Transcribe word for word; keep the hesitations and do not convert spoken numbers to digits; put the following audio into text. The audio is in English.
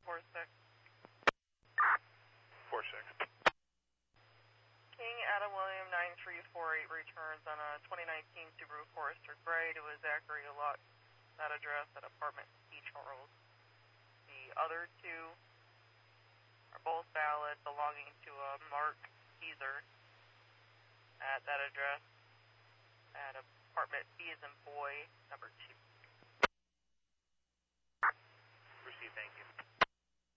four six. four six. King Adam William nine three four eight returns on a twenty nineteen Subaru Forester Gray to his Zachary lot, that address at apartment C. Charles. The other two are both valid, belonging to a Mark Caesar at that address at apartment B as in boy, number two. Received, thank you.